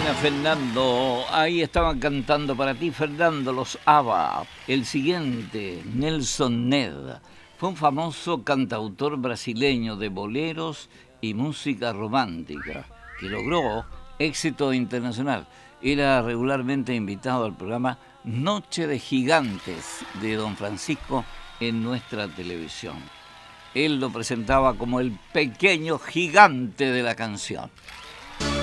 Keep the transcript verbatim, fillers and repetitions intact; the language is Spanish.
Fernando, ahí estaban cantando para ti, Fernando, los ABBA. El siguiente, Nelson Ned, fue un famoso cantautor brasileño de boleros y música romántica que logró éxito internacional. Era regularmente invitado al programa Noche de Gigantes de Don Francisco en nuestra televisión. Él lo presentaba como el pequeño gigante de la canción.